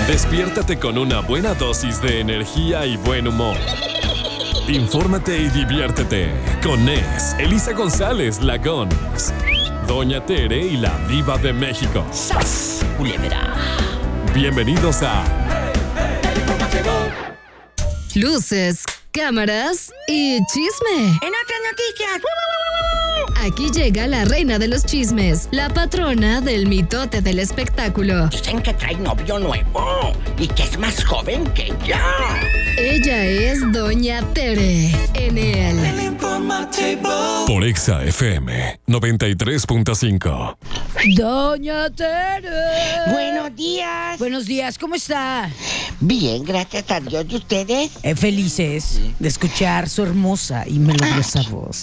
Despiértate con una buena dosis de energía y buen humor. Infórmate y diviértete con Nes, Elisa González, la Gons, Doña Tere y la Diva de México. ¡Sas, culebra! Bienvenidos a Luces, cámaras y chisme. En otras noticias. Aquí llega la reina de los chismes, la patrona del mitote del espectáculo. Dicen que trae novio nuevo y que es más joven que ella. Ella es Doña Tere en el por Exa FM 93.5. Doña Tere. Buenos días. Buenos días, ¿cómo está? Bien, gracias a Dios. ¿Y ustedes? Felices de escuchar su hermosa y melodiosa voz.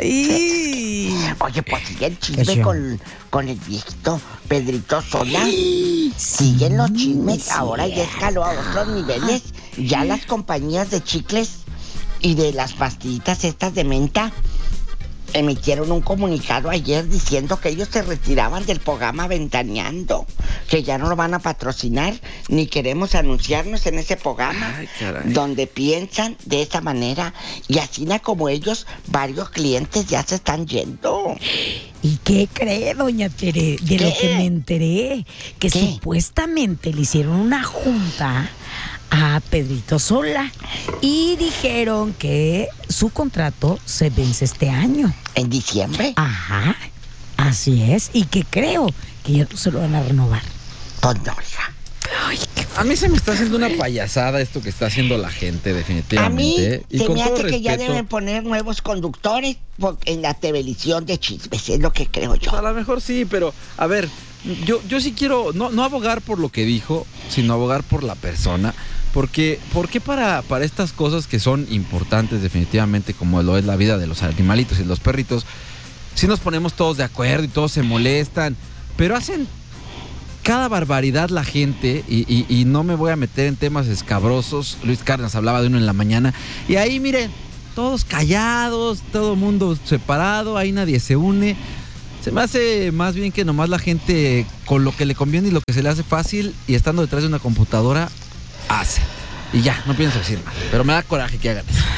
Ay. Oye, pues sigue el ¿Qué chisme show? con el viejito Pedrito Sola. Siguen los chismes. sí. Ahora ya escaló a otros niveles. Ya las compañías de chicles y de las pastillitas estas de menta emitieron un comunicado ayer diciendo que ellos se retiraban del programa Ventaneando, que ya no lo van a patrocinar ni queremos anunciarnos en ese programa. Ay, caray. Donde piensan de esa manera y así como ellos, varios clientes ya se están yendo. ¿Y qué cree, doña Tere? De lo ¿Qué? que me enteré, que ¿Qué? supuestamente le hicieron una junta a Pedrito Sola y dijeron que su contrato se vence este año. ¿En diciembre? Ajá, así es. Y que creo que ya no se lo van a renovar. Pues no, hija. Ay, qué A mí se me está haciendo una payasada esto que está haciendo la gente, A mí definitivamente. Y se con me todo hace que ya respeto, deben poner nuevos conductores en la televisión de chismes, es lo que creo yo. pues a lo mejor sí, pero a ver, yo sí quiero no abogar por lo que dijo, sino abogar por la persona. Porque ¿por qué para estas cosas que son importantes definitivamente, como lo es la vida de los animalitos y los perritos, sí nos ponemos todos de acuerdo y todos se molestan, pero hacen cada barbaridad la gente y no me voy a meter en temas escabrosos? Luis Cárdenas hablaba de uno en la mañana y ahí miren, todos callados, todo mundo separado, ahí nadie se une. Se me hace más bien que nomás la gente con lo que le conviene y lo que se le hace fácil y estando detrás de una computadora hace. Y ya, no pienso decir más, pero me da coraje que hagan eso.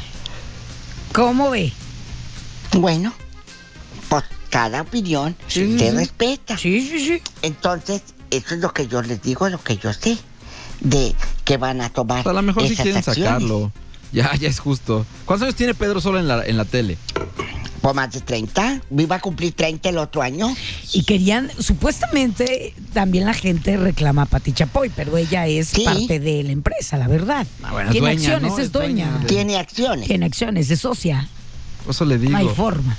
¿Cómo ve? Bueno, pues cada opinión Sí, se sí. respeta. Sí. Entonces, eso es lo que yo les digo, lo que yo sé, de que van a tomar A lo mejor si esas quieren acciones. sacarlo. Ya es justo. ¿Cuántos años tiene Pedro Sola en la tele? Por más de 30, iba a cumplir 30 el otro año. Y querían, supuestamente, también la gente reclama a Pati Chapoy, pero ella es Sí. parte de la empresa, la verdad. Bueno, es Tiene dueña, acciones, ¿no? es Es dueña dueña. de- Tiene acciones. Tiene acciones, es socia. Eso le digo. No hay forma.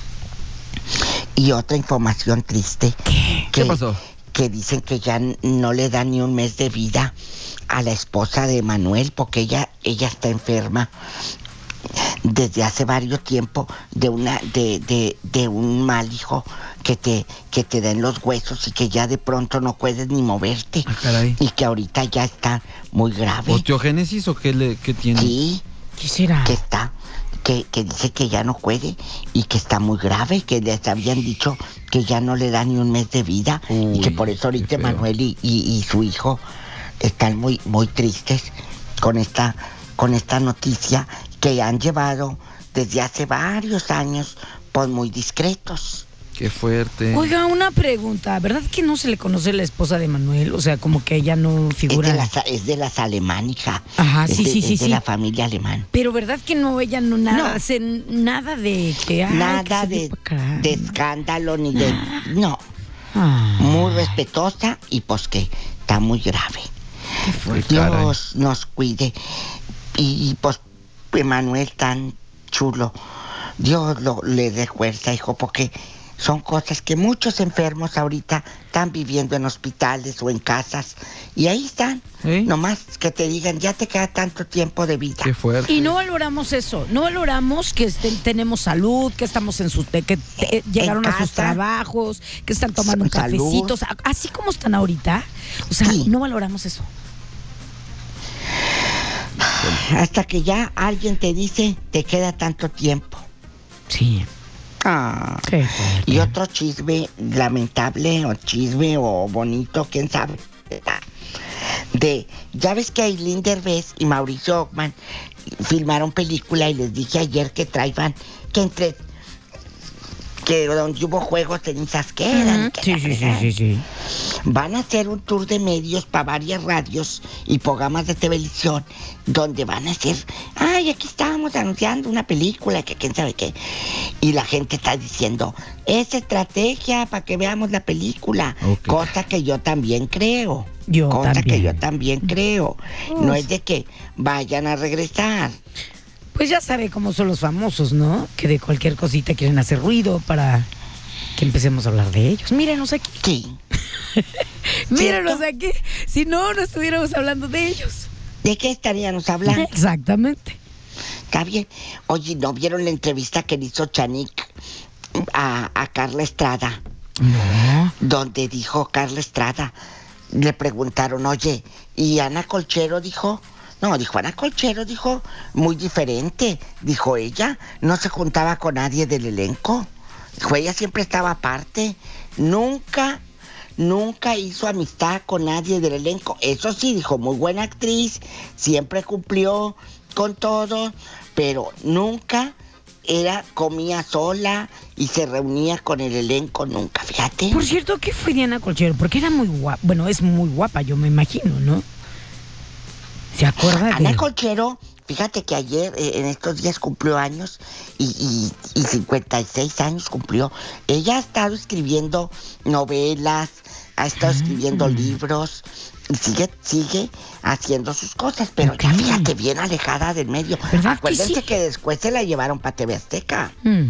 Y otra información triste. ¿Qué pasó? Que dicen que ya no le dan ni un mes de vida a la esposa de Manuel porque ella está enferma desde hace varios tiempo de un mal hijo que te da en los huesos y que ya de pronto no puedes ni moverte. Ah, caray. Y que ahorita ya está muy grave. ¿Osteogénesis o qué tiene? Sí, ¿Qué será? que dice que ya no puede y que está muy grave, que les habían dicho que ya no le da ni un mes de vida. Uy, y que por eso qué ahorita feo. Manuel y su hijo están muy, muy tristes con esta noticia que han llevado desde hace varios años, pues muy discretos. Qué fuerte. Oiga, una pregunta. ¿Verdad que no se le conoce la esposa de Manuel? O sea, como que ella no figura. Es de las alemán, hija. Ajá, Es sí, de- sí, es sí, de sí. la familia alemán. Pero ¿verdad que no, ella no nada No. hace nada de que Nada que se de, fue pa' acá? de escándalo ni de... No, Ah, muy respetuosa y pues que está muy grave. qué fuerte. Caray. Dios nos cuide. Y pues Manuel tan chulo. Dios le dé fuerza, hijo, porque son cosas que muchos enfermos ahorita están viviendo en hospitales o en casas. Y ahí están. ¿Sí? Nomás que te digan, ya te queda tanto tiempo de vida. Qué fuerte. Y no valoramos eso, no valoramos que tenemos salud, que estamos llegaron a sus casa. trabajos, que están tomando un Salud. cafecito, o sea, así como están ahorita, o sea, Sí. no valoramos eso. Hasta que ya alguien te dice, te queda tanto tiempo. Sí. Ah. Qué fuerte. Y otro chisme lamentable o chisme o bonito, quién sabe. Ya ves que Aileen Derbez y Mauricio Ockman filmaron película y les dije ayer que traigan, que donde hubo juegos tenisas quedan. Sí. Van a hacer un tour de medios para varias radios y programas de televisión donde van a hacer, aquí estábamos anunciando una película que quién sabe qué. Y la gente está diciendo, es estrategia para que veamos la película. Okay. Cosa que yo también creo. No es de que vayan a regresar. Pues ya sabe cómo son los famosos, ¿no? Que de cualquier cosita quieren hacer ruido para que empecemos a hablar de ellos. Mírenos aquí. Sí. Mírenos aquí. Si no estuviéramos hablando de ellos. ¿De qué estaríamos hablando? Exactamente. Está bien. Oye, ¿no vieron la entrevista que le hizo Chanik a Carla Estrada? No. Donde dijo Carla Estrada, le preguntaron, oye, ¿y Ana Colchero dijo? No, dijo Ana Colchero, dijo, muy diferente. Dijo ella, no se juntaba con nadie del elenco. Dijo, ella siempre estaba aparte. Nunca hizo amistad con nadie del elenco. Eso sí, dijo, muy buena actriz, siempre cumplió con todo, pero nunca comía sola y se reunía con el elenco, nunca, fíjate. Por cierto, ¿qué fue Diana Colchero? Porque era muy guapa, bueno, es muy guapa, yo me imagino, ¿no? ¿Se acuerda de...? Ana Colchero, fíjate que ayer, en estos días cumplió años y 56 años cumplió. Ella ha estado escribiendo novelas, ha estado escribiendo libros, y sigue haciendo sus cosas, pero ya fíjate, bien alejada del medio. Acuérdense que después se la llevaron para TV Azteca.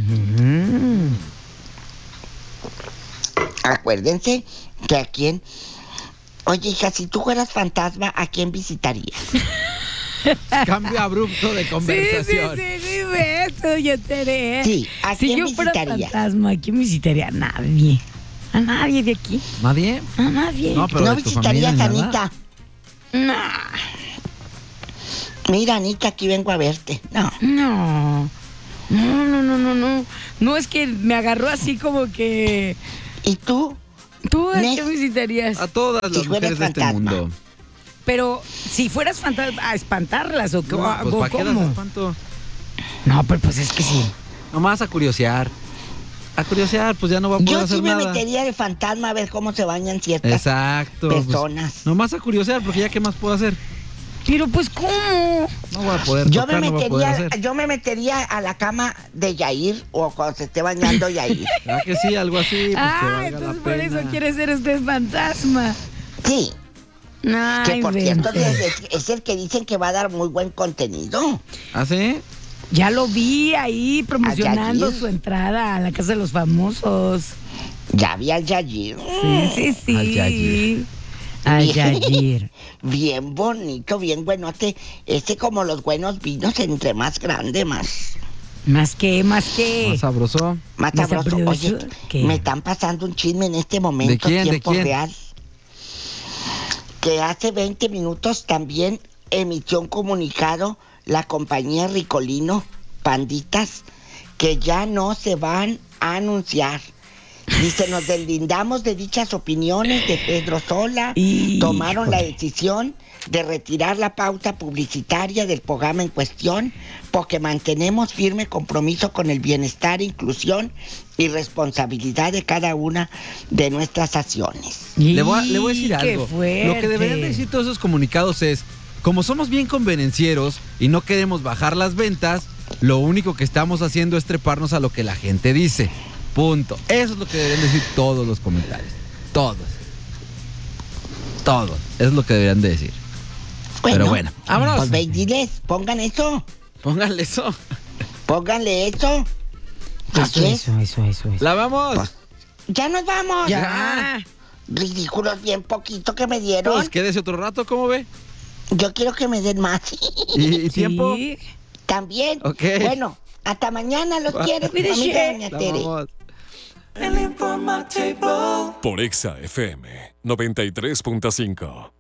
Acuérdense que a quién... Oye, hija, si tú fueras fantasma, ¿a quién visitarías? Cambio abrupto de conversación. Sí, eso yo te haré. Sí, ¿a quién Si yo fuera visitarías? fantasma, ¿a quién visitaría? A nadie. ¿A nadie de aquí? ¿Nadie? A nadie. No, pero ¿No de tu familia visitarías a ni nada. Anita? No. Mira, Anita, aquí vengo a verte. No. No. No, es que me agarró así como que... ¿Y tú? ¿Tú a Nes- qué visitarías? A todas las Si fueras mujeres de este fantasma. mundo. Pero si fueras fantasma, ¿a espantarlas o qué? No, pues, ¿para qué las ¿Cómo? espanto? No, pero pues es que sí. Nomás a curiosear. Pues ya no va a poder Yo hacer sí me nada. metería de fantasma a ver cómo se bañan ciertas Exacto. personas. Pues, nomás a curiosear, porque ya qué más puedo hacer. Pero pues, ¿cómo? No voy a poder Yo tocar, no voy a poder hacer. yo me metería a la cama de Yair o cuando se esté bañando Yair. ¿Verdad que sí? Algo así, pues que valga Entonces la por pena. eso quiere ser usted fantasma. Sí, No, que por cierto invente. es el que dicen que va a dar muy buen contenido. ¿Ah, sí? Ya lo vi ahí promocionando Yair. su entrada a la Casa de los Famosos. Ya vi al Yair. Sí. Al Yair. Al Yair. Bien bonito, bien buenote. Como los buenos vinos, entre más grande, más Más que. Más sabroso. más Más sabroso. sabroso. Oye, ¿Qué? me están pasando un chisme en este momento, ¿De quién? tiempo ¿De quién? real. Que hace 20 minutos también emitió un comunicado la compañía Ricolino, Panditas, que ya no se van a anunciar. Dice, nos deslindamos de dichas opiniones de Pedro Sola. Híjole. Tomaron la decisión de retirar la pauta publicitaria del programa en cuestión porque mantenemos firme compromiso con el bienestar, inclusión y responsabilidad de cada una de nuestras acciones. Le voy a decir ¡Qué algo. fuerte! Lo que deberían de decir todos esos comunicados es, como somos bien convenencieros y no queremos bajar las ventas, lo único que estamos haciendo es treparnos a lo que la gente dice. Punto. Eso es lo que deberían decir todos los comentarios. Todos. Eso es lo que deberían de decir. Pero bueno, vámonos. Pues ve y diles, pongan eso. Pónganle eso. Pónganle eso. Así es. Eso. ¡La vamos! Ya nos vamos. Ya. Ridículos bien poquito que me dieron. Pues quédese otro rato, ¿cómo ve? Yo quiero que me den más. ¿Y tiempo? Sí. También. Ok. Bueno, hasta mañana los quiero. Cuídese. Amiga Doña La Tere. vamos. Por Exa FM 93.5.